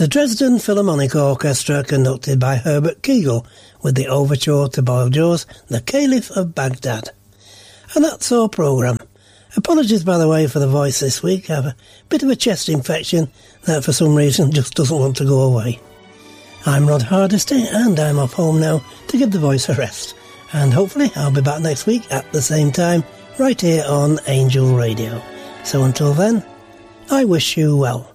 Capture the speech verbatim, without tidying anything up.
The Dresden Philharmonic Orchestra, conducted by Herbert Kegel, with the overture to Boyle Joe's The Caliph of Baghdad. And that's our programme. Apologies, by the way, for the voice this week. I have a bit of a chest infection that for some reason just doesn't want to go away. I'm Rod Hardesty, and I'm off home now to give the voice a rest. And hopefully I'll be back next week at the same time, right here on Angel Radio. So until then, I wish you well.